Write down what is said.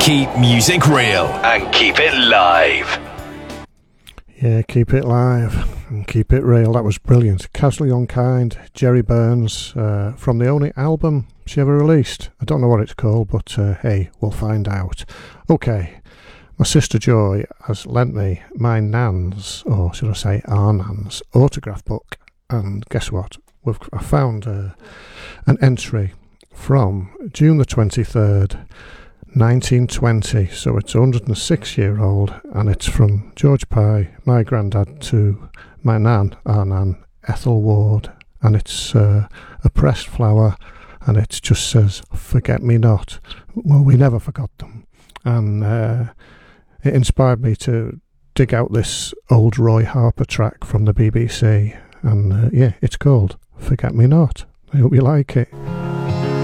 Keep music real and keep it live. Yeah, keep it live and keep it real. That was brilliant. Casually Unkind, Jerry Burns, from the only album she ever released. I don't know what it's called, but hey, we'll find out. Okay, my sister Joy has lent me my nan's, or should I say our nan's, autograph book. And guess what? I found an entry from June the 23rd, 1920, so it's a 106-year-old, and it's from George Pye, my granddad, to my nan, our nan, Ethel Ward, and it's a pressed flower, and it just says, "Forget me not." Well, we never forgot them, and it inspired me to dig out this old Roy Harper track from the BBC, and yeah, it's called "Forget Me Not." I hope you like it.